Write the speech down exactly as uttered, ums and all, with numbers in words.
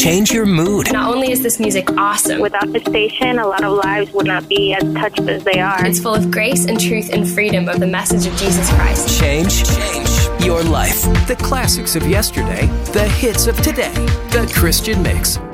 change your mood. Not only is this music awesome, without the station, a lot of lives would not be as touched as they are. It's full of grace and truth and freedom of the message of Jesus Christ. Change, change your life. The classics of yesterday, the hits of today. The Christian Mix.